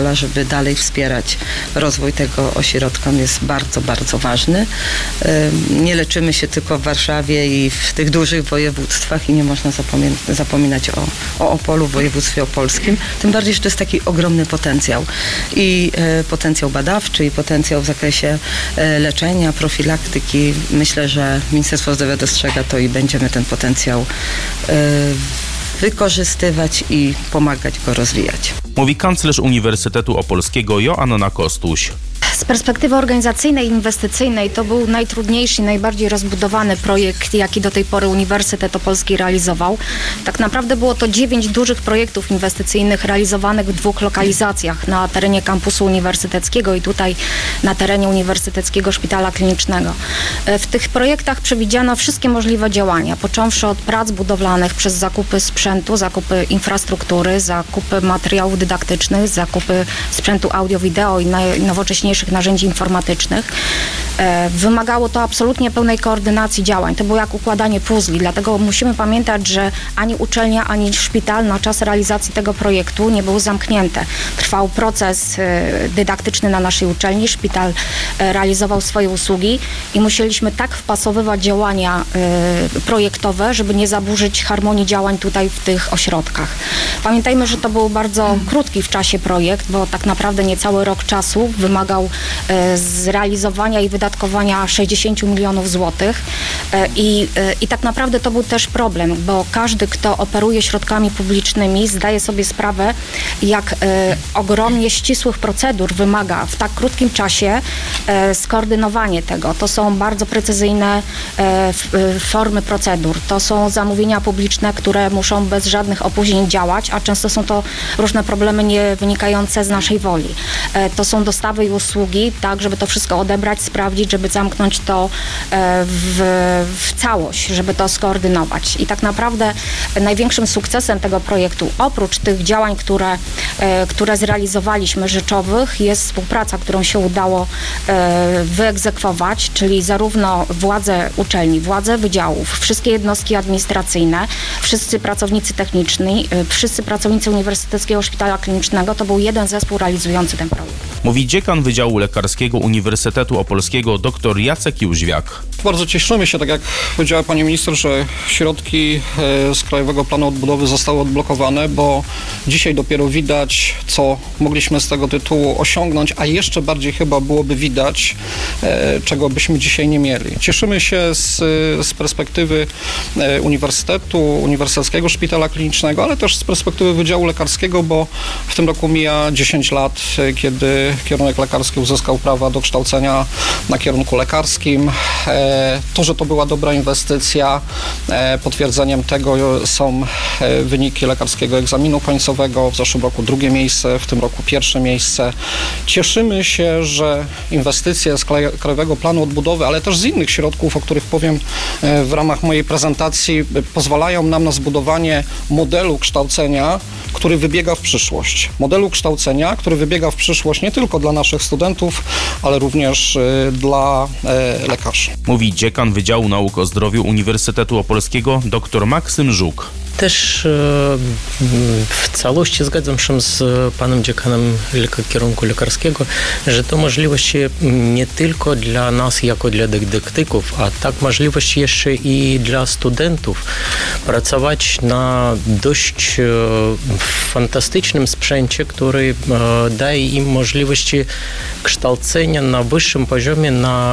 szpitala, żeby dalej wspierać rozwój tego ośrodka. On jest bardzo, bardzo ważny. Nie leczymy się tylko w Warszawie i w tych dużych województwach i nie można zapominać o Opolu, w województwie opolskim. Tym bardziej, że to jest taki ogromny potencjał. I potencjał badawczy, i potencjał w zakresie leczenia, profilaktyki. Myślę, że Ministerstwo Zdrowia dostrzega to i będziemy ten potencjał wykorzystywać i pomagać go rozwijać. Mówi kanclerz Uniwersytetu Opolskiego Joanna Kostuś. Z perspektywy organizacyjnej i inwestycyjnej to był najtrudniejszy i najbardziej rozbudowany projekt, jaki do tej pory Uniwersytet Opolski realizował. Tak naprawdę było to 9 dużych projektów inwestycyjnych realizowanych w 2 lokalizacjach na terenie kampusu uniwersyteckiego i tutaj na terenie Uniwersyteckiego Szpitala Klinicznego. W tych projektach przewidziano wszystkie możliwe działania, począwszy od prac budowlanych przez zakupy sprzętu, zakupy infrastruktury, zakupy materiałów dydaktycznych, zakupy sprzętu audio-wideo i najnowocześniejszych narzędzi informatycznych. Wymagało to absolutnie pełnej koordynacji działań. To było jak układanie puzli, dlatego musimy pamiętać, że ani uczelnia, ani szpital na czas realizacji tego projektu nie były zamknięte. Trwał proces dydaktyczny na naszej uczelni, szpital realizował swoje usługi i musieliśmy tak wpasowywać działania projektowe, żeby nie zaburzyć harmonii działań tutaj w tych ośrodkach. Pamiętajmy, że to był bardzo krótki w czasie projekt, bo tak naprawdę niecały rok czasu wymagał zrealizowania i wydatkowania 60 milionów złotych i tak naprawdę to był też problem, bo każdy, kto operuje środkami publicznymi, zdaje sobie sprawę, jak ogromnie ścisłych procedur wymaga w tak krótkim czasie skoordynowanie tego. To są bardzo precyzyjne formy procedur. To są zamówienia publiczne, które muszą bez żadnych opóźnień działać, a często są to różne problemy nie wynikające z naszej woli. To są dostawy i usługi, tak, żeby to wszystko odebrać, sprawdzić, żeby zamknąć to w całość, żeby to skoordynować. I tak naprawdę największym sukcesem tego projektu, oprócz tych działań, które zrealizowaliśmy rzeczowych, jest współpraca, którą się udało wyegzekwować, czyli zarówno władze uczelni, władze wydziałów, wszystkie jednostki administracyjne, wszyscy pracownicy techniczni, wszyscy pracownicy Uniwersyteckiego Szpitala Klinicznego, to był jeden zespół realizujący ten projekt. Mówi dziekan Wydziału Lekarskiego Uniwersytetu Opolskiego dr Jacek Jóźwiak. Bardzo cieszymy się, tak jak powiedziała pani minister, że środki z Krajowego Planu Odbudowy zostały odblokowane, bo dzisiaj dopiero widać, co mogliśmy z tego tytułu osiągnąć, a jeszcze bardziej chyba byłoby widać, czego byśmy dzisiaj nie mieli. Cieszymy się z perspektywy Uniwersyteckiego Szpitala Klinicznego, ale też z perspektywy Wydziału Lekarskiego, bo w tym roku mija 10 lat, kiedy kierunek lekarski uzyskał prawa do kształcenia na kierunku lekarskim. To, że to była dobra inwestycja, potwierdzeniem tego są wyniki lekarskiego egzaminu końcowego. W zeszłym roku 2. miejsce, w tym roku 1. miejsce. Cieszymy się, że inwestycje z Krajowego Planu Odbudowy, ale też z innych środków, o których powiem w ramach mojej prezentacji, pozwalają nam na zbudowanie modelu kształcenia, który wybiega w przyszłość. Modelu kształcenia, który wybiega w przyszłość nie tylko dla naszych studentów, ale również dla lekarzy. Mówi dziekan Wydziału Nauk o Zdrowiu Uniwersytetu Opolskiego dr Maksym Żuk. Też w całości zgadzam się z panem dziekanem kierunku lekarskiego, że to możliwość nie tylko dla nas jako dla dydaktyków, a tak możliwość jeszcze i dla studentów pracować na dość fantastycznym sprzęcie, który daje im możliwości kształcenia na wyższym poziomie,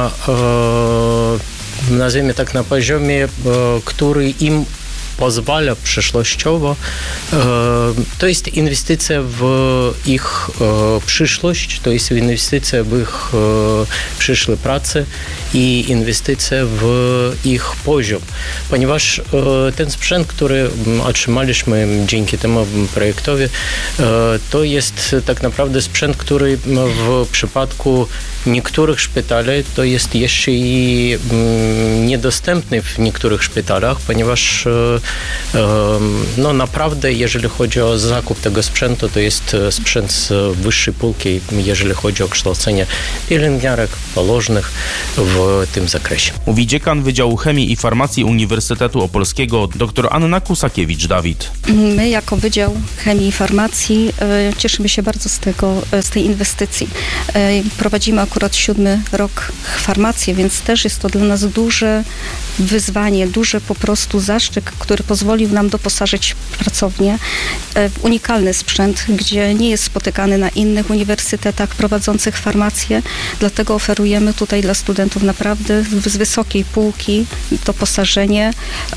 nazwijmy tak, na poziomie, który im pozwala przyszłościowo. To jest inwestycja w ich przyszłość, to jest inwestycja w ich przyszłe prace i inwestycja w ich poziom. Ponieważ ten sprzęt, który otrzymaliśmy dzięki temu projektowi, to jest tak naprawdę sprzęt, który w przypadku niektórych szpitali to jest jeszcze i niedostępny w niektórych szpitalach, ponieważ no naprawdę, jeżeli chodzi o zakup tego sprzętu, to jest sprzęt z wyższej półki, jeżeli chodzi o kształcenie pielęgniarek, położnych w w tym zakresie. Mówi dziekan Wydziału Chemii i Farmacji Uniwersytetu Opolskiego dr Anna Kusakiewicz-Dawid. My jako Wydział Chemii i Farmacji cieszymy się bardzo z tej inwestycji. Prowadzimy akurat 7. rok farmację, więc też jest to dla nas duże wyzwanie, duży po prostu zaszczyt, który pozwolił nam doposażyć pracownię w unikalny sprzęt, gdzie nie jest spotykany na innych uniwersytetach prowadzących farmację. Dlatego oferujemy tutaj dla studentów naprawdę z wysokiej półki doposażenie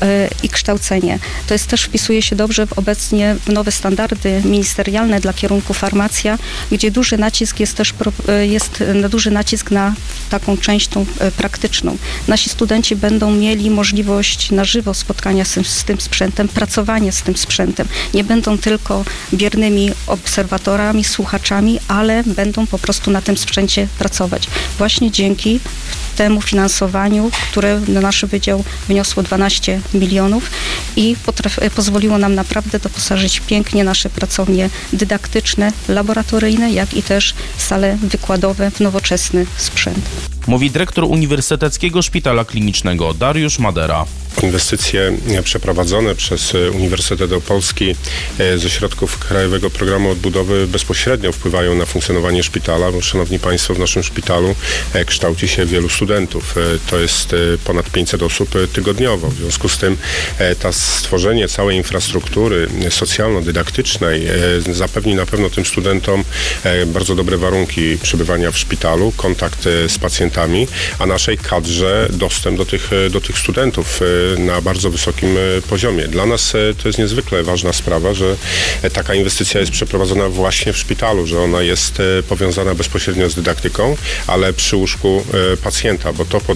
i kształcenie. To jest też wpisuje się dobrze obecnie w nowe standardy ministerialne dla kierunku farmacja, gdzie duży nacisk jest też duży nacisk na taką część tą praktyczną. Nasi studenci będą mieli możliwość na żywo spotkania z tym sprzętem, pracowania z tym sprzętem. Nie będą tylko biernymi obserwatorami, słuchaczami, ale będą po prostu na tym sprzęcie pracować. Właśnie dzięki temu finansowaniu, które na nasz wydział wyniosło 12 milionów i pozwoliło nam naprawdę doposażyć pięknie nasze pracownie dydaktyczne, laboratoryjne, jak i też sale wykładowe w nowoczesny sprzęt. Mówi dyrektor Uniwersyteckiego Szpitala Klinicznego Dariusz Madera. Inwestycje przeprowadzone przez Uniwersytet Opolski ze środków Krajowego Programu Odbudowy bezpośrednio wpływają na funkcjonowanie szpitala, bo szanowni państwo, w naszym szpitalu kształci się wielu studentów. To jest ponad 500 osób tygodniowo. W związku z tym stworzenie całej infrastruktury socjalno-dydaktycznej zapewni na pewno tym studentom bardzo dobre warunki przebywania w szpitalu, kontakt z pacjentami, a naszej kadrze dostęp do tych studentów na bardzo wysokim poziomie. Dla nas to jest niezwykle ważna sprawa, że taka inwestycja jest przeprowadzona właśnie w szpitalu, że ona jest powiązana bezpośrednio z dydaktyką, ale przy łóżku pacjenta, bo to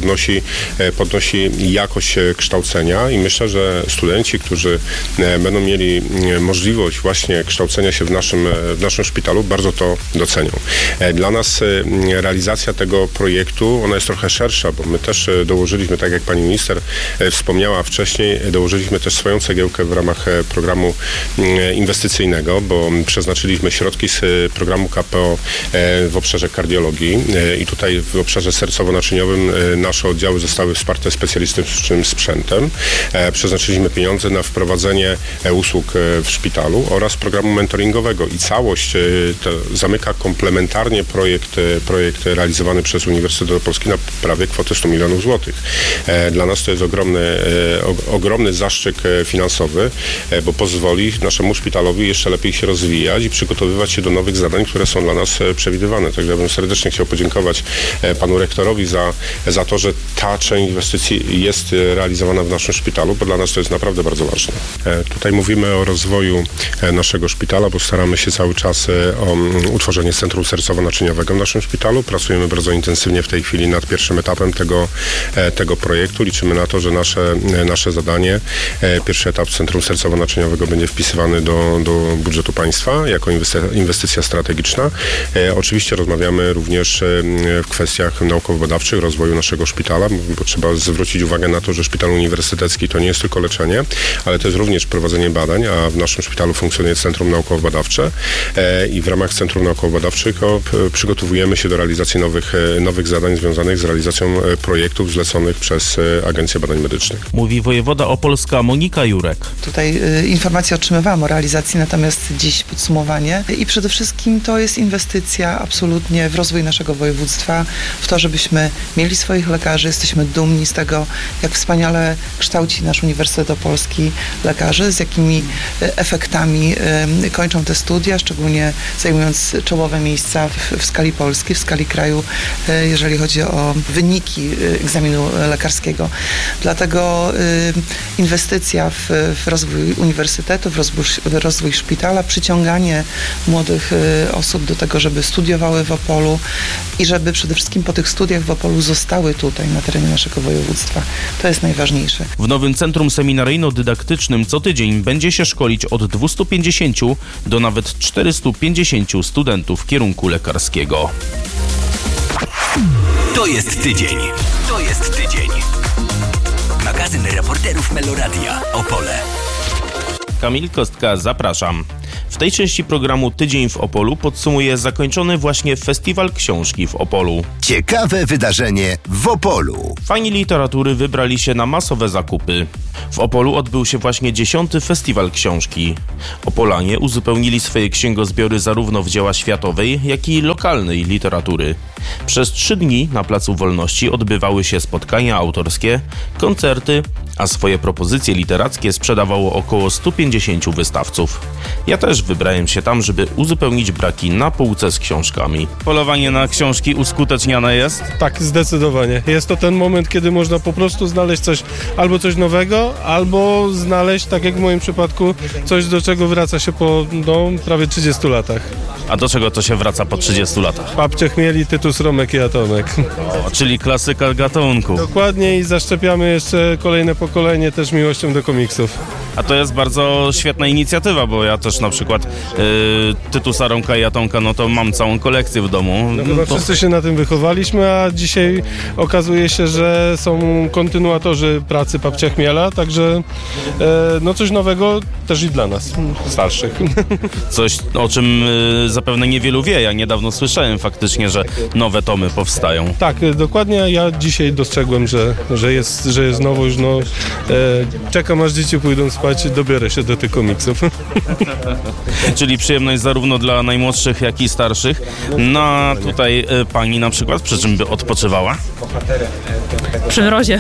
podnosi jakość kształcenia i myślę, że studenci, którzy będą mieli możliwość właśnie kształcenia się w naszym szpitalu, bardzo to docenią. Dla nas realizacja tego projektu, ona jest trochę szersza, bo my też dołożyliśmy, tak jak pani minister wspomniała wcześniej, dołożyliśmy też swoją cegiełkę w ramach programu inwestycyjnego, bo przeznaczyliśmy środki z programu KPO w obszarze kardiologii i tutaj w obszarze sercowo-naczyniowym nasze oddziały zostały wsparte specjalistycznym sprzętem. Przeznaczyliśmy pieniądze na wprowadzenie usług w szpitalu oraz programu mentoringowego i całość to zamyka komplementarnie projekt realizowany przez Uniwersytet Opolski na prawie kwotę 100 milionów złotych. Dla nas to jest ogromny zastrzyk finansowy, bo pozwoli naszemu szpitalowi jeszcze lepiej się rozwijać i przygotowywać się do nowych zadań, które są dla nas przewidywane. Także ja bym serdecznie chciał podziękować panu rektorowi za to, że ta część inwestycji jest realizowana w naszym szpitalu, bo dla nas to jest naprawdę bardzo ważne. Tutaj mówimy o rozwoju naszego szpitala, bo staramy się cały czas o utworzenie Centrum Sercowo-Naczyniowego w naszym szpitalu. Pracujemy bardzo intensywnie w tej chwili nad pierwszym etapem tego projektu. Liczymy na to, że nasze zadanie, pierwszy etap Centrum Sercowo-Naczyniowego będzie wpisywany do budżetu państwa jako inwestycja strategiczna. Oczywiście rozmawiamy również w kwestiach naukowo-badawczych, rozwoju naszego szpitala, bo trzeba zwrócić uwagę na to, że szpital uniwersytecki to nie jest tylko leczenie, ale to jest również prowadzenie badań, a w naszym szpitalu funkcjonuje Centrum Naukowo-Badawcze i w ramach Centrum Naukowo-Badawczych przygotowujemy się do realizacji nowych zadań związanych z realizacją projektów zleconych przez Agencję Badań Medycznych. Mówi wojewoda opolska Monika Jurek. Tutaj informacje otrzymywałam o realizacji, natomiast dziś podsumowanie. I przede wszystkim to jest inwestycja absolutnie w rozwój naszego województwa, w to, żebyśmy mieli swoich lekarzy. Jesteśmy dumni z tego, jak wspaniale kształci nasz Uniwersytet Opolski lekarzy, z jakimi efektami kończą te studia, szczególnie zajmując czołowe miejsca w skali Polski, w skali kraju, jeżeli chodzi o wyniki egzaminu lekarskiego. Dlatego inwestycja w rozwój uniwersytetu, w rozwój szpitala, przyciąganie młodych osób do tego, żeby studiowały w Opolu i żeby przede wszystkim po tych studiach w Opolu zostały tutaj, na terenie naszego województwa. To jest najważniejsze. W nowym centrum seminaryjno-dydaktycznym co tydzień będzie się szkolić od 250 do nawet 450 studentów kierunku lekarskiego. To jest tydzień. To jest tydzień. Magazyn reporterów Meloradia Opole. Kamil Kostka, zapraszam. W tej części programu Tydzień w Opolu podsumuje zakończony właśnie Festiwal Książki w Opolu. Ciekawe wydarzenie w Opolu. Fani literatury wybrali się na masowe zakupy. W Opolu odbył się właśnie 10. Festiwal Książki. Opolanie uzupełnili swoje księgozbiory zarówno w dzieła światowej, jak i lokalnej literatury. Przez 3 dni na Placu Wolności odbywały się spotkania autorskie, koncerty, a swoje propozycje literackie sprzedawało około 150 wystawców. Ja też wybrałem się tam, żeby uzupełnić braki na półce z książkami. Polowanie na książki uskuteczniane jest? Tak, zdecydowanie. Jest to ten moment, kiedy można po prostu znaleźć coś nowego, albo znaleźć, tak jak w moim przypadku, coś, do czego wraca się po prawie 30 latach. A do czego to się wraca po 30 latach? Babcie Chmieli, Tytus, Romek i Atomek. O, czyli klasyka gatunku. Dokładnie i zaszczepiamy jeszcze kolejne pokolenie też miłością do komiksów. A to jest bardzo świetna inicjatywa, bo ja też na przykład Tytusa, Romka i Atomka, no to mam całą kolekcję w domu. Chyba wszyscy się na tym wychowaliśmy, a dzisiaj okazuje się, że są kontynuatorzy pracy Babcia Chmiela, także coś nowego też i dla nas, starszych. Coś, o czym zapewne niewielu wie. Ja niedawno słyszałem faktycznie, że nowe tomy powstają. Tak, dokładnie. Ja dzisiaj dostrzegłem, że jest nowość. Czekam, aż dzieci pójdą spać, dobiorę się do tych komiksów. Czyli przyjemność zarówno dla najmłodszych, jak i starszych. No a tutaj pani na przykład przy czym by odpoczywała? Przy mrozie.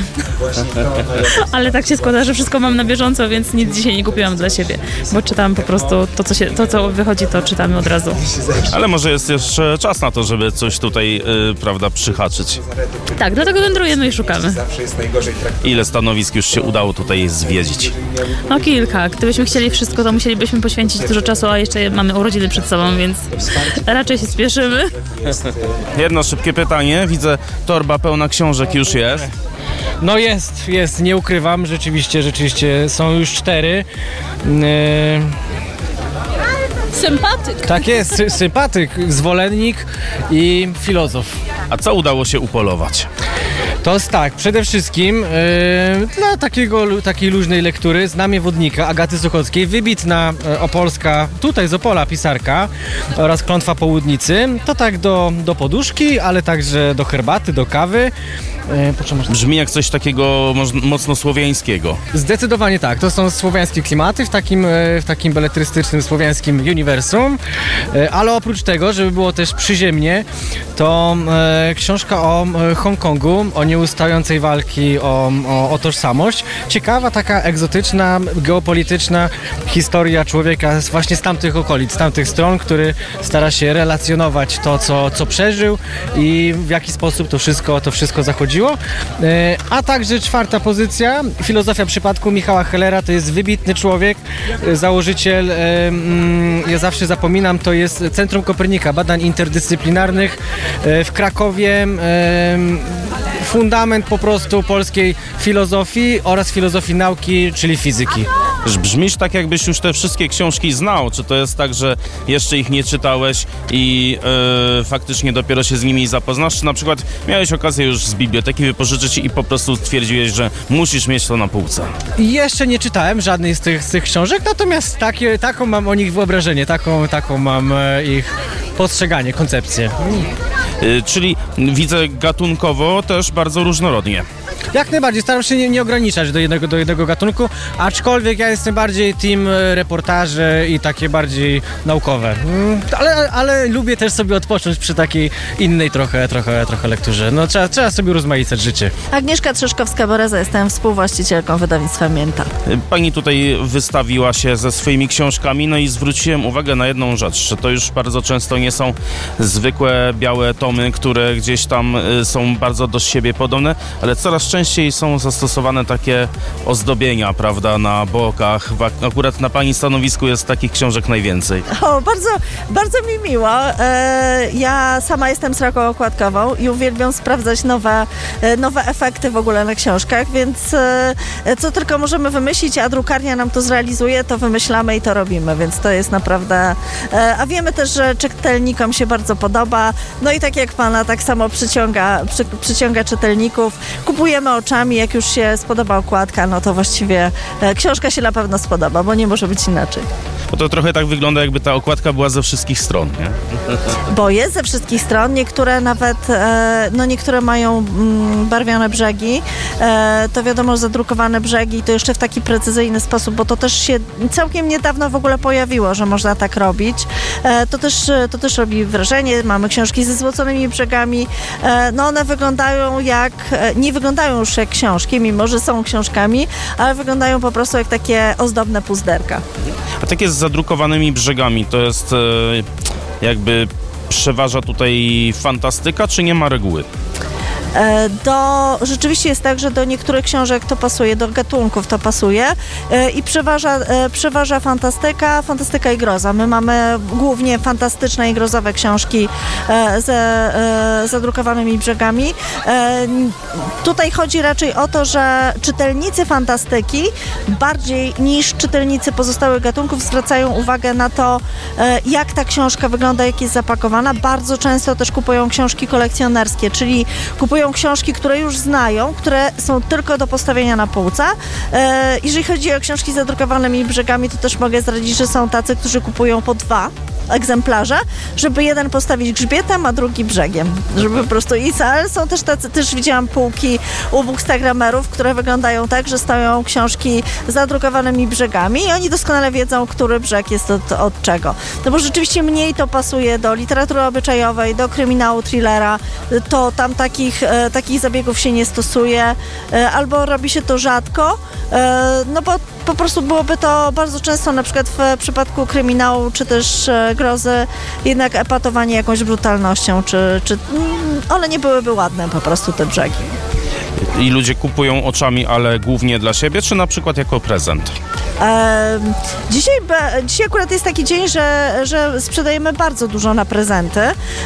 Ale tak się składa, że wszystko mam na bieżąco, więc nic dzisiaj nie kupiłam dla siebie, bo czytam po prostu to, co wychodzi, to czytamy od razu. Ale może jest jeszcze czas na to, żeby coś tutaj, przyhaczyć. Tak, dlatego wędrujemy i szukamy. Ile stanowisk już się udało tutaj zwiedzić? No kilka. Gdybyśmy chcieli wszystko, to musielibyśmy poświęcić dużo czasu, a jeszcze mamy urodziny przed sobą, więc raczej się spieszymy. Jedno szybkie pytanie. Widzę, torba pełna książek już jest. No jest, nie ukrywam, rzeczywiście są już 4. Sympatyk. Tak jest, sympatyk, zwolennik i filozof. A co udało się upolować? To jest tak, przede wszystkim dla takiej luźnej lektury Znamie Wodnika Agaty Suchockiej, wybitna opolska, tutaj z Opola pisarka oraz Klątwa Południcy. To tak do poduszki, ale także do herbaty, do kawy. Brzmi jak coś takiego mocno słowiańskiego. Zdecydowanie tak, to są słowiańskie klimaty w takim beletrystycznym słowiańskim uniwersum, ale oprócz tego, żeby było też przyziemnie, to książka o Hongkongu, o nieustającej walki o tożsamość. Ciekawa, taka egzotyczna, geopolityczna historia człowieka właśnie z tamtych okolic, z tamtych stron, który stara się relacjonować to, co przeżył i w jaki sposób to wszystko zachodziło. A także 4. pozycja, Filozofia przypadku Michała Hellera, to jest wybitny człowiek, założyciel, ja zawsze zapominam, to jest Centrum Kopernika, badań interdyscyplinarnych w Krakowie, fundament po prostu polskiej filozofii oraz filozofii nauki, czyli fizyki. Brzmisz tak, jakbyś już te wszystkie książki znał. Czy to jest tak, że jeszcze ich nie czytałeś i faktycznie dopiero się z nimi zapoznasz? Czy na przykład miałeś okazję już z biblioteki wypożyczyć i po prostu stwierdziłeś, że musisz mieć to na półce? Jeszcze nie czytałem żadnej z tych książek, natomiast taką mam o nich wyobrażenie, taką mam ich postrzeganie, koncepcję. Czyli widzę gatunkowo też bardzo różnorodnie. Jak najbardziej, staram się nie ograniczać do jednego gatunku, aczkolwiek ja jestem bardziej team reportaże i takie bardziej naukowe. Ale lubię też sobie odpocząć przy takiej innej trochę lekturze. No trzeba sobie urozmaicać życie. Agnieszka Trzeszkowska-Boreza, jestem współwłaścicielką wydawnictwa Mięta. Pani tutaj wystawiła się ze swoimi książkami, no i zwróciłem uwagę na jedną rzecz, że to już bardzo często nie są zwykłe białe tomy, które gdzieś tam są bardzo do siebie podobne, ale coraz częściej są zastosowane takie ozdobienia, prawda, na bokach. Akurat na pani stanowisku jest takich książek najwięcej. O, bardzo mi miło. Ja sama jestem sroką okładkową i uwielbiam sprawdzać nowe efekty w ogóle na książkach, więc co tylko możemy wymyślić, a drukarnia nam to zrealizuje, to wymyślamy i to robimy, więc to jest naprawdę... A wiemy też, że czytelnikom się bardzo podoba, no i tak jak pana, tak samo przyciąga czytelników. Kupujemy oczami, jak już się spodoba okładka, no to właściwie książka się na pewno spodoba, bo nie może być inaczej. Bo to trochę tak wygląda, jakby ta okładka była ze wszystkich stron, nie? Bo jest ze wszystkich stron, niektóre nawet, niektóre mają barwione brzegi, to wiadomo, zadrukowane brzegi to jeszcze w taki precyzyjny sposób, bo to też się całkiem niedawno w ogóle pojawiło, że można tak robić. To też robi wrażenie, mamy książki ze złoconymi brzegami, one wyglądają nie wyglądają już jak książki, mimo że są książkami, ale wyglądają po prostu jak takie ozdobne puzderka. A takie z zadrukowanymi brzegami, to jest jakby przeważa tutaj fantastyka, czy nie ma reguły? Rzeczywiście jest tak, że do niektórych książek to pasuje, do gatunków to pasuje i przeważa fantastyka i groza. My mamy głównie fantastyczne i grozowe książki ze zadrukowanymi brzegami. Tutaj chodzi raczej o to, że czytelnicy fantastyki bardziej niż czytelnicy pozostałych gatunków zwracają uwagę na to, jak ta książka wygląda, jak jest zapakowana. Bardzo często też kupują książki kolekcjonerskie, czyli kupują książki, które już znają, które są tylko do postawienia na półce. Jeżeli chodzi o książki z zadrukowanymi brzegami, to też mogę zdradzić, że są tacy, którzy kupują po 2 egzemplarze, żeby jeden postawić grzbietem, a drugi brzegiem. Żeby po prostu ale są też tacy, też widziałam półki u bookstagramerów, które wyglądają tak, że stoją książki z zadrukowanymi brzegami i oni doskonale wiedzą, który brzeg jest od czego. No bo rzeczywiście mniej to pasuje do literatury obyczajowej, do kryminału, thrillera, to tam takich zabiegów się nie stosuje, albo robi się to rzadko, bo po prostu byłoby to bardzo często, na przykład w przypadku kryminału, czy też grozy, jednak epatowanie jakąś brutalnością, czy one nie byłyby ładne po prostu, te brzegi. I ludzie kupują oczami, ale głównie dla siebie, czy na przykład jako prezent? Dzisiaj akurat jest taki dzień, że sprzedajemy bardzo dużo na prezenty,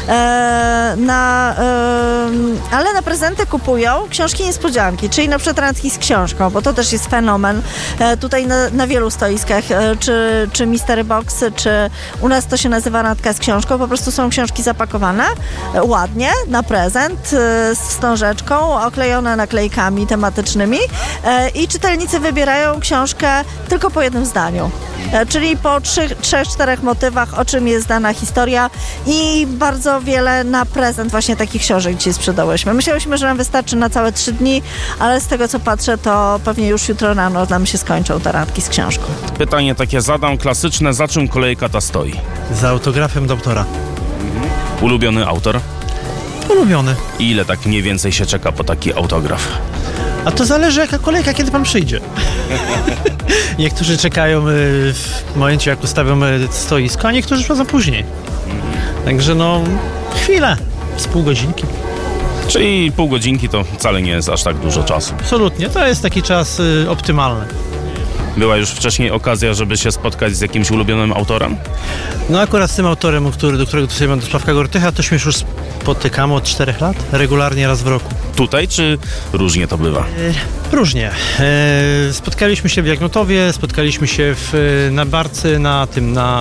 ale na prezenty kupują książki niespodzianki, czyli na przykład randki z książką, bo to też jest fenomen tutaj na wielu stoiskach, czy Mystery Boxy, czy u nas to się nazywa randka z książką, po prostu są książki zapakowane ładnie na prezent z wstążeczką, oklejone naklejkami tematycznymi i czytelnicy wybierają książkę tylko po jednym zdaniu. Czyli po 3-4 motywach, o czym jest dana historia i bardzo wiele na prezent właśnie takich książek dzisiaj sprzedałyśmy. Myślałyśmy, że nam wystarczy na całe 3 dni, ale z tego co patrzę, to pewnie już jutro rano nam się skończą te randki z książką. Pytanie takie zadam, klasyczne, za czym kolejka ta stoi? Za autografem doktora. Ulubiony autor? Ulubiony. I ile tak mniej więcej się czeka po taki autograf? A to zależy jaka kolejka, kiedy pan przyjdzie. Niektórzy czekają w momencie, jak ustawią stoisko, a niektórzy przychodzą później. Także chwilę, z pół godzinki. Czyli pół godzinki to wcale nie jest aż tak dużo czasu. Absolutnie, to jest taki czas optymalny. Była już wcześniej okazja, żeby się spotkać z jakimś ulubionym autorem? Akurat z tym autorem, do którego tutaj mam do Sławka Gortycha, to się już spotykamy od 4 lat, regularnie raz w roku. Tutaj, czy różnie to bywa? Różnie. Spotkaliśmy się w Jagnotowie, spotkaliśmy się na Barcy, na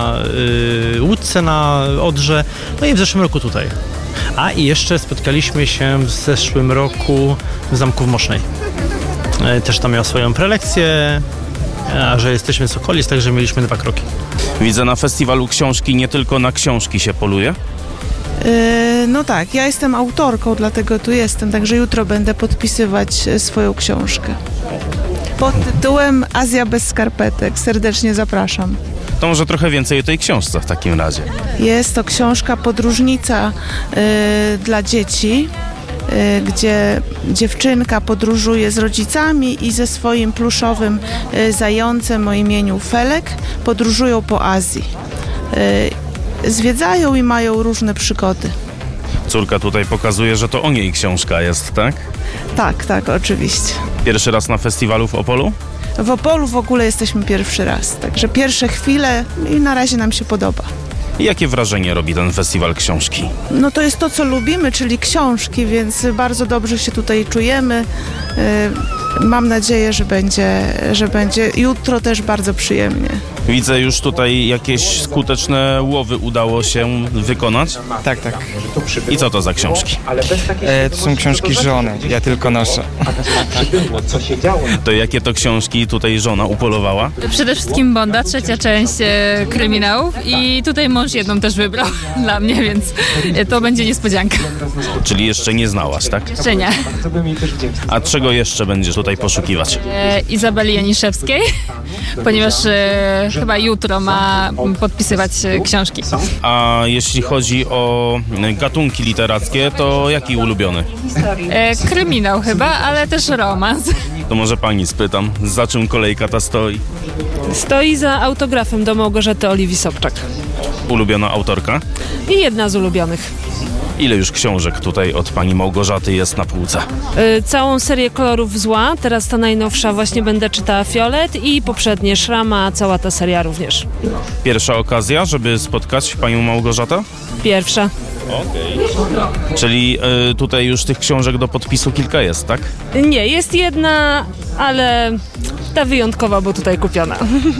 Łódce, na Odrze, i w zeszłym roku tutaj. A i jeszcze spotkaliśmy się w zeszłym roku w Zamku w Mosznej. Też tam miał swoją prelekcję, a że jesteśmy z okolic, także mieliśmy 2 kroki. Widzę, na festiwalu książki nie tylko na książki się poluje? Tak, ja jestem autorką, dlatego tu jestem, także jutro będę podpisywać swoją książkę. Pod tytułem Azja bez skarpetek. Serdecznie zapraszam. To może trochę więcej o tej książce w takim razie. Jest to książka podróżnica dla dzieci, gdzie dziewczynka podróżuje z rodzicami i ze swoim pluszowym zającem o imieniu Felek. Podróżują po Azji. Zwiedzają i mają różne przygody. Córka tutaj pokazuje, że to o niej książka jest, tak? Tak, oczywiście. Pierwszy raz na festiwalu w Opolu? W Opolu w ogóle jesteśmy pierwszy raz, także pierwsze chwile i na razie nam się podoba. I jakie wrażenie robi ten festiwal książki? To jest to, co lubimy, czyli książki, więc bardzo dobrze się tutaj czujemy. mam nadzieję, że będzie jutro też bardzo przyjemnie. Widzę już tutaj jakieś skuteczne łowy udało się wykonać. Tak. I co to za książki? To są książki żony, ja tylko noszę. To jakie to książki tutaj żona upolowała? Przede wszystkim Bonda, 3. część kryminałów i tutaj mąż jedną też wybrał dla mnie, więc to będzie niespodzianka. Czyli jeszcze nie znałaś, tak? Jeszcze nie. A czego jeszcze będziesz tutaj poszukiwać? Izabeli Janiszewskiej, ponieważ chyba jutro ma podpisywać książki. A jeśli chodzi o gatunki literackie, to jaki ulubiony? Kryminał chyba, ale też romans. To może pani spytam, za czym kolejka ta stoi? Stoi za autografem do Małgorzaty Oliwii Sobczak. Ulubiona autorka? I jedna z ulubionych. Ile już książek tutaj od pani Małgorzaty jest na półce? Całą serię Kolorów Zła, teraz ta najnowsza właśnie będę czytała Fiolet i poprzednie Szrama, cała ta seria również. Pierwsza okazja, żeby spotkać panią Małgorzatę? Pierwsza. Okej. Czyli tutaj już tych książek do podpisu kilka jest, tak? Nie, jest jedna, ale ta wyjątkowa, bo tutaj kupiona.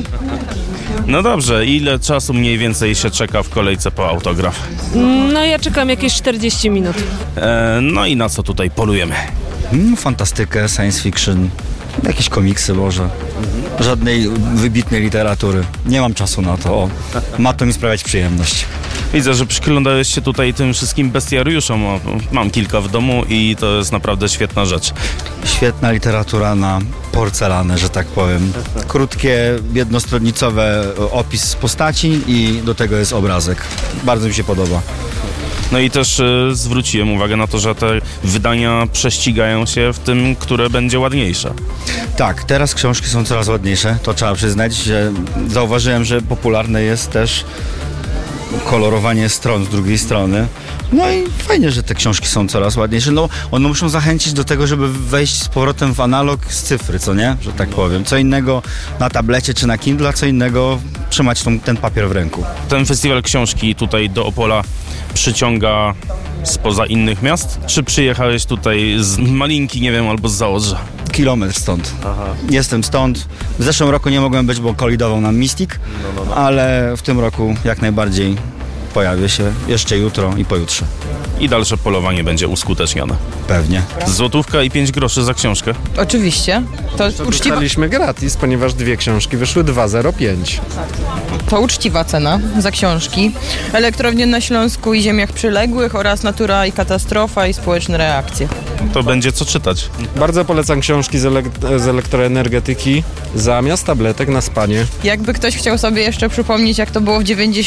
No dobrze, ile czasu mniej więcej się czeka w kolejce po autograf? No ja czekam jakieś 40 minut. No i na co tutaj polujemy? Fantastykę, science fiction, jakieś komiksy może. Żadnej wybitnej literatury. Nie mam czasu na to. Ma to mi sprawiać przyjemność. Widzę, że przyglądałeś się tutaj tym wszystkim bestiariuszom. Mam kilka w domu i to jest naprawdę świetna rzecz. Świetna literatura na porcelanę, że tak powiem. Krótkie, jednostronicowe opis postaci i do tego jest obrazek. Bardzo mi się podoba. No i też zwróciłem uwagę na to, że te wydania prześcigają się w tym, które będzie ładniejsze. Tak, teraz książki są coraz ładniejsze, to trzeba przyznać. Że zauważyłem, że popularne jest też kolorowanie stron z drugiej strony. No i fajnie, że te książki są coraz ładniejsze. No, one muszą zachęcić do tego, żeby wejść z powrotem w analog z cyfry, co nie? Że tak powiem. Co innego na tablecie czy na Kindle, a co innego trzymać ten papier w ręku. Ten festiwal książki tutaj do Opola przyciąga spoza innych miast? Czy przyjechałeś tutaj z Malinki, nie wiem, albo z Zaodrza? Kilometr stąd. Aha. Jestem stąd. W zeszłym roku nie mogłem być, bo kolidował nam Mystic, ale w tym roku jak najbardziej pojawię się jeszcze jutro i pojutrze. I dalsze polowanie będzie uskutecznione. Pewnie. Złotówka i 5 groszy za książkę? Oczywiście. To uczciwa... Dostaliśmy gratis, ponieważ 2 książki wyszły 2,05. To uczciwa cena za książki. Elektrownie na Śląsku i ziemiach przyległych oraz Natura i katastrofa i społeczne reakcje. To będzie co czytać. Bardzo polecam książki z elektroenergetyki zamiast tabletek na spanie. Jakby ktoś chciał sobie jeszcze przypomnieć, jak to było w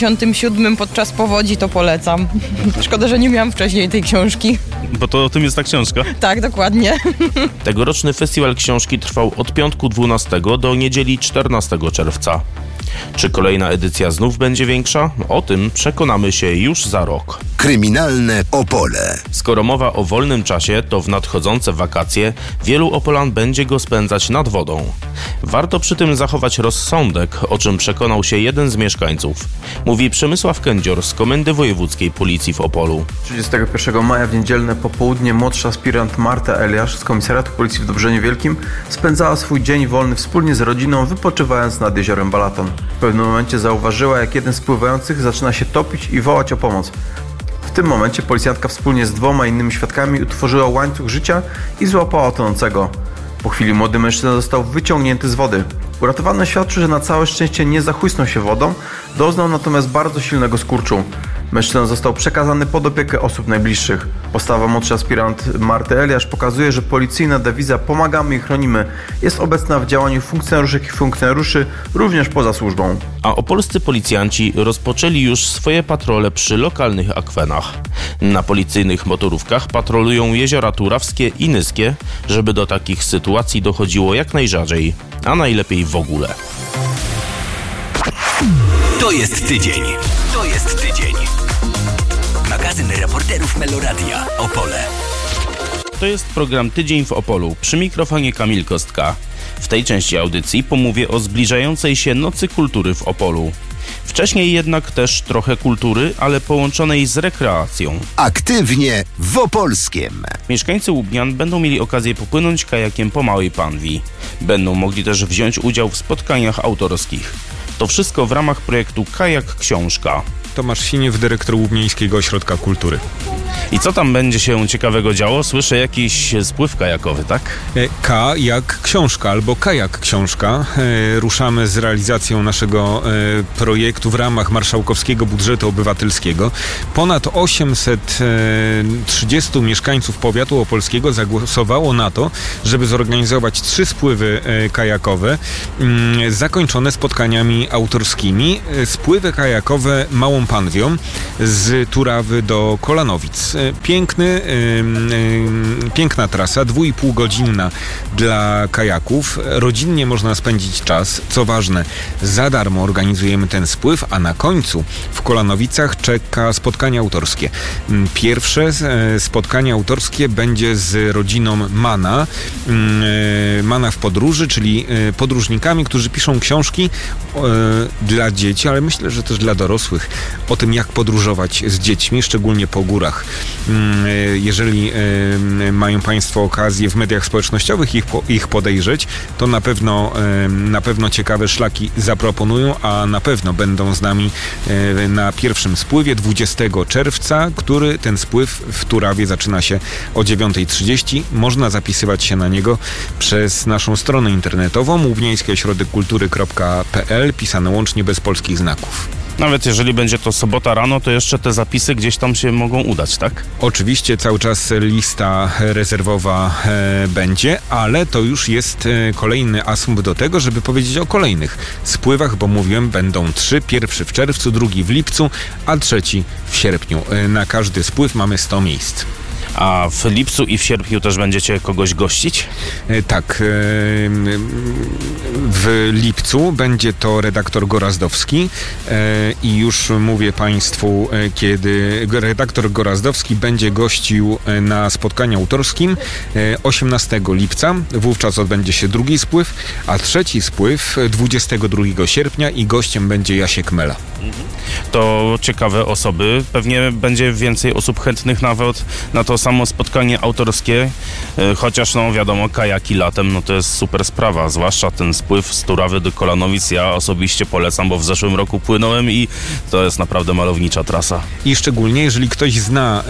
97 podczas powodzi, to polecam. Szkoda, że nie miałam wcześniej tej książki. Bo to o tym jest ta książka? Tak, dokładnie. Tegoroczny festiwal książki trwał od piątku 12 do niedzieli 14 czerwca. Czy kolejna edycja znów będzie większa? O tym przekonamy się już za rok. Kryminalne Opole. Skoro mowa o wolnym czasie, to w nadchodzące wakacje wielu Opolan będzie go spędzać nad wodą. Warto przy tym zachować rozsądek, o czym przekonał się jeden z mieszkańców. Mówi Przemysław Kędzior z Komendy Wojewódzkiej Policji w Opolu. 31 maja w niedzielne popołudnie młodsza aspirant Marta Eliasz z Komisariatu Policji w Dobrzeniu Wielkim spędzała swój dzień wolny wspólnie z rodziną, wypoczywając nad jeziorem Balaton. W pewnym momencie zauważyła, jak jeden z pływających zaczyna się topić i wołać o pomoc. W tym momencie policjantka wspólnie z 2 innymi świadkami utworzyła łańcuch życia i złapała tonącego. Po chwili młody mężczyzna został wyciągnięty z wody. Uratowany świadczy, że na całe szczęście nie zachłysnął się wodą, doznał natomiast bardzo silnego skurczu. Mężczyzna został przekazany pod opiekę osób najbliższych. Postawa młodszy aspirant Marty Eliasz pokazuje, że policyjna dewiza "pomagamy i chronimy" jest obecna w działaniu funkcjonariuszek i funkcjonariuszy również poza służbą. A opolscy policjanci rozpoczęli już swoje patrole przy lokalnych akwenach. Na policyjnych motorówkach patrolują jeziora Turawskie i Nyskie, żeby do takich sytuacji dochodziło jak najrzadziej, a najlepiej w ogóle. To jest tydzień. To jest tydzień. Magazyn reporterów Meloradia Opole. To jest program Tydzień w Opolu. Przy mikrofonie Kamil Kostka. W tej części audycji pomówię o zbliżającej się Nocy Kultury w Opolu. Wcześniej jednak też trochę kultury, ale połączonej z rekreacją. Aktywnie w Opolskiem. Mieszkańcy Łubnian będą mieli okazję popłynąć kajakiem po Małej Panwi. Będą mogli też wziąć udział w spotkaniach autorskich. To wszystko w ramach projektu Kajak Książka. Tomasz Siniew, dyrektor Łubnieńskiego Ośrodka Kultury. I co tam będzie się ciekawego działo? Słyszę jakiś spływ kajakowy, tak? K jak książka albo Kajak Książka. Ruszamy z realizacją naszego projektu w ramach marszałkowskiego budżetu obywatelskiego. Ponad 830 mieszkańców powiatu opolskiego zagłosowało na to, żeby zorganizować 3 spływy kajakowe zakończone spotkaniami autorskimi. Spływy kajakowe Małą Panwią z Turawy do Kolanowic. Piękna trasa, 2,5-godzinna dla kajaków. Rodzinnie można spędzić czas. Co ważne, za darmo organizujemy ten spływ, a na końcu w Kolanowicach czeka spotkanie autorskie. Pierwsze spotkanie autorskie będzie z rodziną Mana. Mana w podróży, czyli podróżnikami, którzy piszą książki dla dzieci, ale myślę, że też dla dorosłych, o tym, jak podróżować z dziećmi, szczególnie po górach. Jeżeli mają Państwo okazję w mediach społecznościowych ich podejrzeć, to na pewno ciekawe szlaki zaproponują, a na pewno będą z nami na pierwszym spływie 20 czerwca, który ten spływ w Turawie zaczyna się o 9:30. Można zapisywać się na niego przez naszą stronę internetową łubnieńskiośrodekkultury.pl, pisane łącznie bez polskich znaków. Nawet jeżeli będzie to sobota rano, to jeszcze te zapisy gdzieś tam się mogą udać, tak? Oczywiście cały czas lista rezerwowa będzie, ale to już jest kolejny asumpt do tego, żeby powiedzieć o kolejnych spływach, bo mówiłem, będą 3. Pierwszy w czerwcu, drugi w lipcu, a trzeci w sierpniu. Na każdy spływ mamy 100 miejsc. A w lipcu i w sierpniu też będziecie kogoś gościć? Tak. W lipcu będzie to redaktor Gorazdowski i już mówię Państwu, kiedy redaktor Gorazdowski będzie gościł na spotkaniu autorskim 18 lipca. Wówczas odbędzie się drugi spływ, a trzeci spływ 22 sierpnia i gościem będzie Jasiek Mela. To ciekawe osoby. Pewnie będzie więcej osób chętnych nawet na to samo spotkanie autorskie, chociaż no wiadomo, kajaki latem, no to jest super sprawa, zwłaszcza ten spływ z Turawy do Kolanowic. Ja osobiście polecam, bo w zeszłym roku płynąłem i to jest naprawdę malownicza trasa. I szczególnie, jeżeli ktoś zna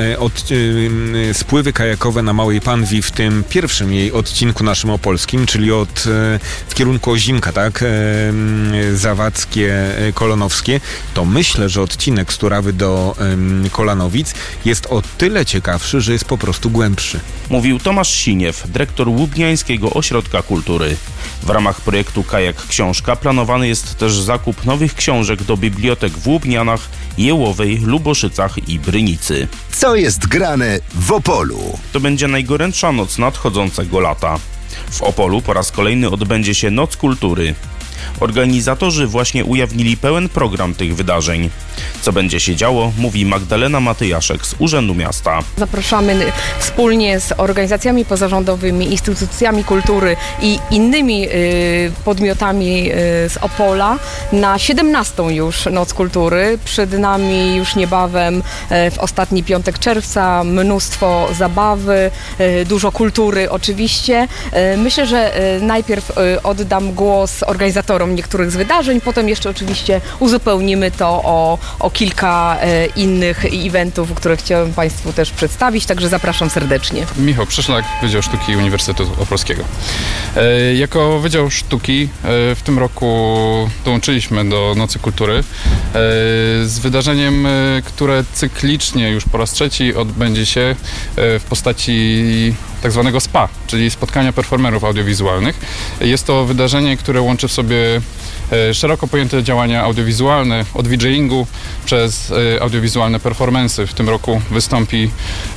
spływy kajakowe na Małej Panwi w tym pierwszym jej odcinku naszym opolskim, czyli w kierunku Ozimka, tak? Zawadzkie, Kolonowskie, to myślę, że odcinek z Turawy do Kolanowic jest o tyle ciekawszy, że jest po prostu głębszy. Mówił Tomasz Siniew, dyrektor Łubniańskiego Ośrodka Kultury. W ramach projektu Kajak Książka planowany jest też zakup nowych książek do bibliotek w Łubnianach, Jełowej, Luboszycach i Brynicy. Co jest grane w Opolu? To będzie najgorętsza noc nadchodzącego lata. W Opolu po raz kolejny odbędzie się Noc Kultury. Organizatorzy właśnie ujawnili pełen program tych wydarzeń. Co będzie się działo, mówi Magdalena Matyjaszek z Urzędu Miasta. Zapraszamy wspólnie z organizacjami pozarządowymi, instytucjami kultury i innymi podmiotami z Opola na 17. już Noc Kultury. Przed nami już niebawem w ostatni piątek czerwca mnóstwo zabawy, dużo kultury oczywiście. Myślę, że najpierw oddam głos organizatorom niektórych z wydarzeń, potem jeszcze oczywiście uzupełnimy to o kilka innych eventów, które chciałem Państwu też przedstawić, także zapraszam serdecznie. Michał Przyszlak, Wydział Sztuki Uniwersytetu Opolskiego. Jako Wydział Sztuki w tym roku dołączyliśmy do Nocy Kultury z wydarzeniem, które cyklicznie już po raz trzeci odbędzie się w postaci tak zwanego SPA, czyli spotkania performerów audiowizualnych. Jest to wydarzenie, które łączy w sobie szeroko pojęte działania audiowizualne, od DJingu przez audiowizualne performance'y. W tym roku wystąpi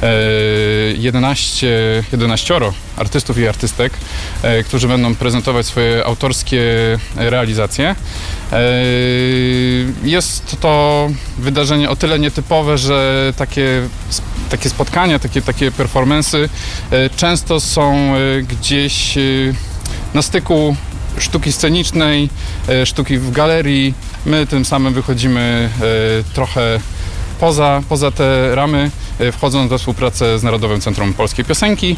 11 artystów i artystek, którzy będą prezentować swoje autorskie realizacje. Jest to wydarzenie o tyle nietypowe, że takie spotkania, takie performance'y często są gdzieś na styku sztuki scenicznej, sztuki w galerii My tym samym wychodzimy trochę poza te ramy, wchodząc we współpracę z Narodowym Centrum Polskiej Piosenki.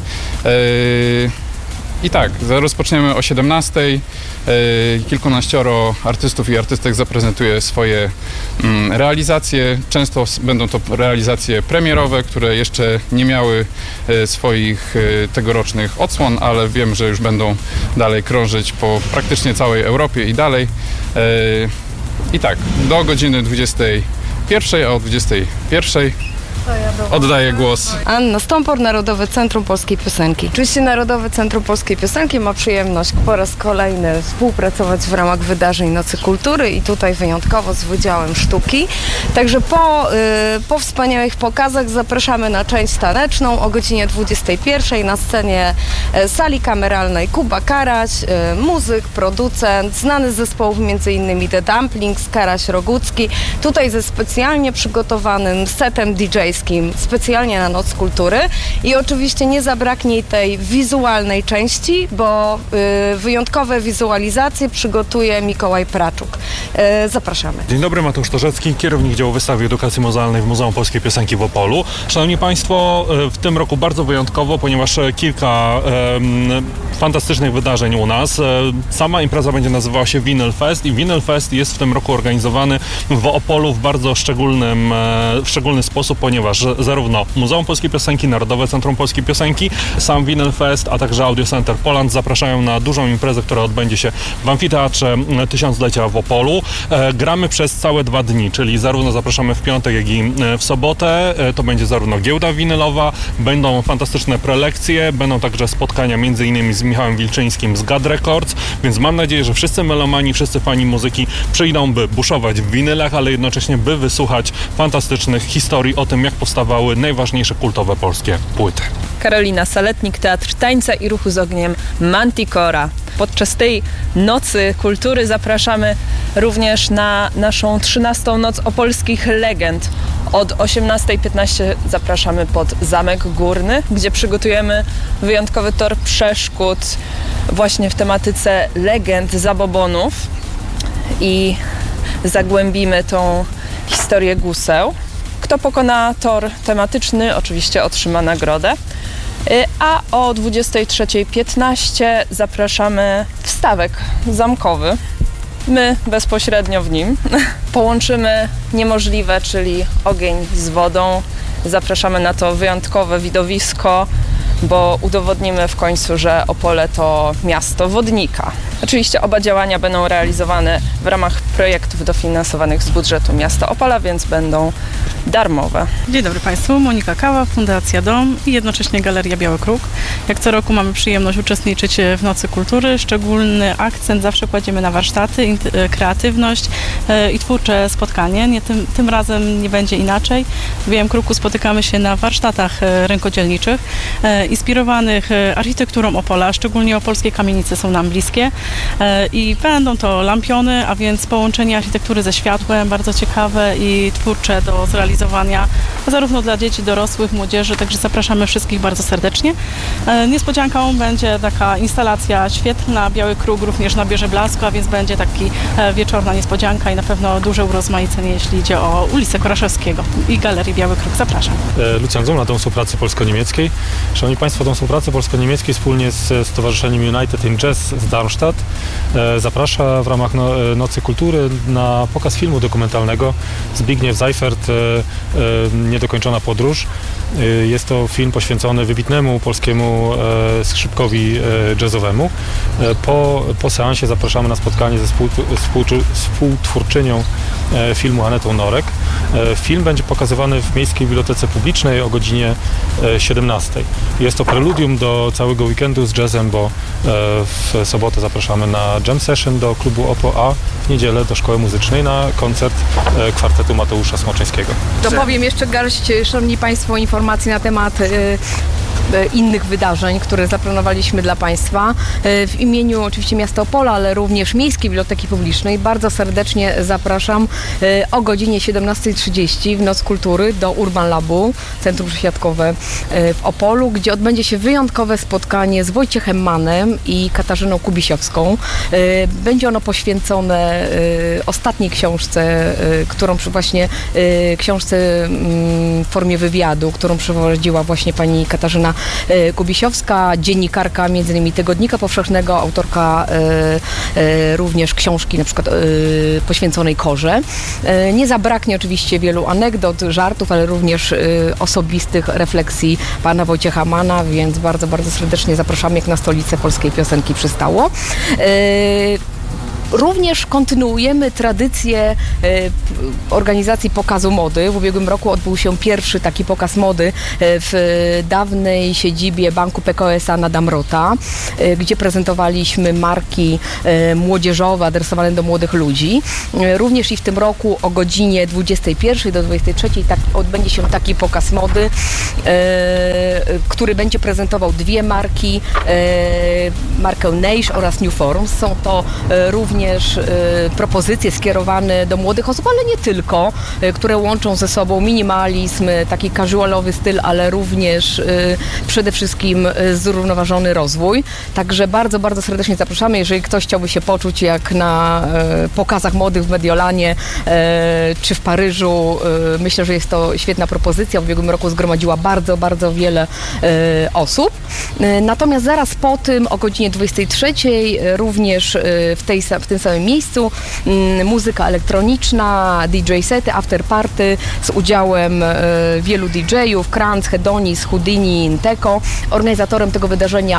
I tak, rozpoczniemy o 17:00. Kilkunaścioro artystów i artystek zaprezentuje swoje realizacje. Często będą to realizacje premierowe, które jeszcze nie miały swoich tegorocznych odsłon, ale wiem, że już będą dalej krążyć po praktycznie całej Europie i dalej. I tak, do godziny 21:00, a o 21:00 oddaję głos. Anna Stąpor, Narodowe Centrum Polskiej Piosenki. Oczywiście Narodowe Centrum Polskiej Piosenki ma przyjemność po raz kolejny współpracować w ramach wydarzeń Nocy Kultury i tutaj wyjątkowo z Wydziałem Sztuki. Także po wspaniałych pokazach zapraszamy na część taneczną o godzinie 21:00 na scenie sali kameralnej Kuba Karaś, muzyk, producent, znany z zespołów m.in. The Dumplings, Karaś Rogucki, tutaj ze specjalnie przygotowanym setem DJ-skim specjalnie na Noc Kultury i oczywiście nie zabraknie tej wizualnej części, bo wyjątkowe wizualizacje przygotuje Mikołaj Praczuk. Zapraszamy. Dzień dobry, Mateusz Torzecki, kierownik działu wystawy edukacji muzealnej w Muzeum Polskiej Piosenki w Opolu. Szanowni Państwo, w tym roku bardzo wyjątkowo, ponieważ kilka fantastycznych wydarzeń u nas. Sama impreza będzie nazywała się Vinyl Fest i Vinyl Fest jest w tym roku organizowany w Opolu w bardzo szczególny sposób, ponieważ zarówno Muzeum Polskiej Piosenki, Narodowe Centrum Polskiej Piosenki, sam Vinyl Fest, a także Audio Center Poland zapraszają na dużą imprezę, która odbędzie się w Amfiteatrze Tysiąclecia w Opolu. Gramy przez całe 2 dni, czyli zarówno zapraszamy w piątek, jak i w sobotę. To będzie zarówno giełda winylowa, będą fantastyczne prelekcje, będą także spotkania m.in. z Michałem Wilczyńskim z GAD Records, więc mam nadzieję, że wszyscy melomani, wszyscy fani muzyki przyjdą, by buszować w winylach, ale jednocześnie by wysłuchać fantastycznych historii o tym, jak powstawały najważniejsze kultowe polskie płyty. Karolina Saletnik, Teatr Tańca i Ruchu z Ogniem Manticora. Podczas tej Nocy Kultury zapraszamy również na naszą 13. Noc Opolskich Legend. Od 18:15 zapraszamy pod Zamek Górny, gdzie przygotujemy wyjątkowy tor przeszkód właśnie w tematyce legend zabobonów i zagłębimy tą historię guseł. Kto pokona tor tematyczny, oczywiście otrzyma nagrodę. A o 23:15 zapraszamy w stawek zamkowy. My bezpośrednio w nim połączymy niemożliwe, czyli ogień z wodą. Zapraszamy na to wyjątkowe widowisko, bo udowodnimy w końcu, że Opole to miasto wodnika. Oczywiście oba działania będą realizowane w ramach projektów dofinansowanych z budżetu miasta Opola, więc będą darmowe. Dzień dobry Państwu, Monika Kała, Fundacja Dom i jednocześnie Galeria Biały Kruk. Jak co roku mamy przyjemność uczestniczyć w Nocy Kultury. Szczególny akcent zawsze kładziemy na warsztaty, kreatywność i twórcze spotkanie. Tym razem nie będzie inaczej. W Białym Kruku spotykamy się na warsztatach rękodzielniczych inspirowanych architekturą Opola, szczególnie opolskie kamienice są nam bliskie i będą to lampiony, a więc połączenie architektury ze światłem, bardzo ciekawe i twórcze do zrealizowania zarówno dla dzieci, dorosłych, młodzieży, także zapraszamy wszystkich bardzo serdecznie. Niespodzianką będzie taka instalacja świetlna, Biały Kruk również nabierze blasku, a więc będzie taki wieczorna niespodzianka i na pewno duże urozmaicenie, jeśli idzie o ulicę Koraszewskiego i Galerię Biały Kruk. Zapraszam. Lucjan Zum, na Dom Współpracy Polsko-Niemieckiej. Szanowni Państwo, Dom Współpracy Polsko-Niemieckiej wspólnie z Stowarzyszeniem United in Jazz z Darmstadt zaprasza w ramach Nocy Kultury na pokaz filmu dokumentalnego Zbigniew Seifert, Niedokończona podróż. Jest to film poświęcony wybitnemu polskiemu skrzypkowi jazzowemu. Po seansie zapraszamy na spotkanie ze współtwórczynią filmu Anetą Norek. Film będzie pokazywany w Miejskiej Bibliotece Publicznej o godzinie 17:00. Jest to preludium do całego weekendu z jazzem, bo w sobotę zapraszamy na jam session do klubu OPO, a w niedzielę do Szkoły Muzycznej na koncert kwartetu Mateusza Smoczyńskiego. Dopowiem jeszcze garść, szanowni Państwo, informacji na temat innych wydarzeń, które zaplanowaliśmy dla Państwa. W imieniu oczywiście miasta Opola, ale również Miejskiej Biblioteki Publicznej bardzo serdecznie zapraszam o godzinie 17:30 w Noc Kultury do Urban Labu, Centrum Przesiadkowe w Opolu, gdzie odbędzie się wyjątkowe spotkanie z Wojciechem Mannem i Katarzyną Kubisiowską. Będzie ono poświęcone ostatniej książce, którą książce w formie wywiadu, którą przeprowadziła właśnie pani Katarzyna Kubisiowska, dziennikarka m.in. Tygodnika Powszechnego, autorka również książki na przykład poświęconej korze. Nie zabraknie oczywiście wielu anegdot, żartów, ale również osobistych refleksji pana Wojciecha Manna, więc bardzo, bardzo serdecznie zapraszamy, jak na stolicę polskiej piosenki przystało. Również kontynuujemy tradycję organizacji pokazu mody. W ubiegłym roku odbył się pierwszy taki pokaz mody w dawnej siedzibie Banku PKO SA na Damrota, gdzie prezentowaliśmy marki młodzieżowe adresowane do młodych ludzi. Również i w tym roku o godzinie 21 do 23 odbędzie się taki pokaz mody, który będzie prezentował dwie marki, markę Neish oraz New Forms. Są to również propozycje skierowane do młodych osób, ale nie tylko, które łączą ze sobą minimalizm, taki casualowy styl, ale również przede wszystkim zrównoważony rozwój. Także bardzo, bardzo serdecznie zapraszamy, jeżeli ktoś chciałby się poczuć jak na pokazach mody w Mediolanie czy w Paryżu. Myślę, że jest to świetna propozycja. W ubiegłym roku zgromadziła bardzo, bardzo wiele osób. Natomiast zaraz po tym o godzinie 23 również w tym samym miejscu muzyka elektroniczna, DJ sety, after party z udziałem wielu DJ-ów, Kranz, Hedonis, Houdini, Inteco. Organizatorem tego wydarzenia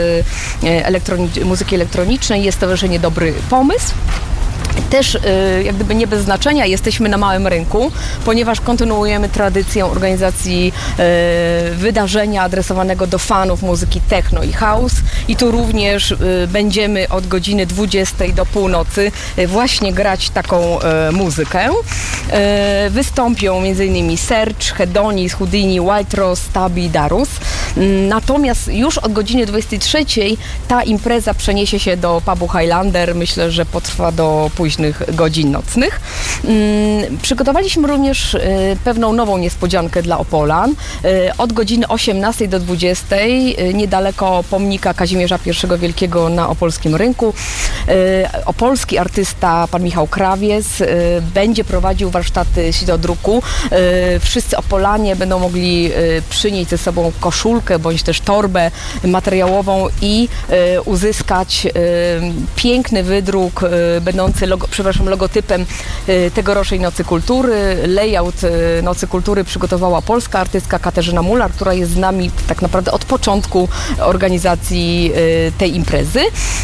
muzyki elektronicznej jest Stowarzyszenie Dobry Pomysł. Też jak gdyby nie bez znaczenia jesteśmy na małym rynku, ponieważ kontynuujemy tradycję organizacji wydarzenia adresowanego do fanów muzyki techno i house i tu również będziemy od godziny 20 do północy właśnie grać taką muzykę. Wystąpią m.in. Serge, Hedonis, Houdini, White Rose, Tabi, Darus. Natomiast już od godziny 23 ta impreza przeniesie się do pubu Highlander. Myślę, że potrwa do późnych godzin nocnych. Przygotowaliśmy również pewną nową niespodziankę dla Opolan. Od godziny 18 do 20 niedaleko pomnika Kazimierza I Wielkiego na opolskim rynku opolski artysta pan Michał Krawiec będzie prowadził warsztaty sieciodruku. Wszyscy Opolanie będą mogli przynieść ze sobą koszulkę bądź też torbę materiałową i uzyskać piękny wydruk będący logotypem tegorocznej Nocy Kultury. Layout Nocy Kultury przygotowała polska artystka Katarzyna Mular, która jest z nami tak naprawdę od początku organizacji tej imprezy.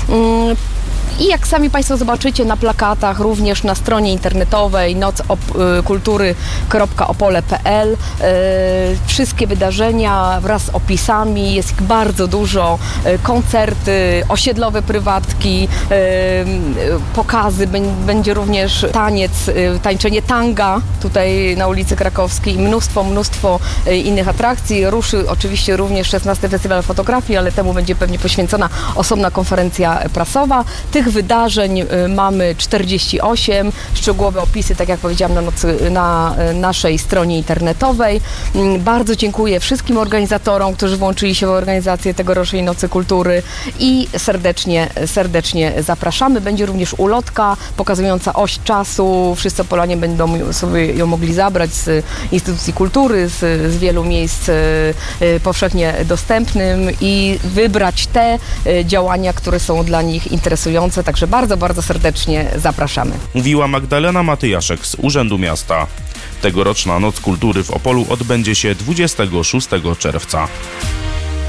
I jak sami Państwo zobaczycie na plakatach, również na stronie internetowej nockultury.opole.pl wszystkie wydarzenia wraz z opisami, jest ich bardzo dużo, koncerty, osiedlowe prywatki, pokazy, będzie również tańczenie tanga tutaj na ulicy Krakowskiej, mnóstwo innych atrakcji. Ruszy oczywiście również 16. Festiwal Fotografii, ale temu będzie pewnie poświęcona osobna konferencja prasowa. Tych wydarzeń mamy 48, szczegółowe opisy, tak jak powiedziałam, na naszej stronie internetowej. Bardzo dziękuję wszystkim organizatorom, którzy włączyli się w organizację tegorocznej Nocy Kultury i serdecznie zapraszamy. Będzie również ulotka pokazująca oś czasu. Wszyscy Opolanie będą sobie ją mogli zabrać z instytucji kultury, z wielu miejsc powszechnie dostępnym i wybrać te działania, które są dla nich interesujące. Także bardzo, bardzo serdecznie zapraszamy. Mówiła Magdalena Matyjaszek z Urzędu Miasta. Tegoroczna Noc Kultury w Opolu odbędzie się 26 czerwca.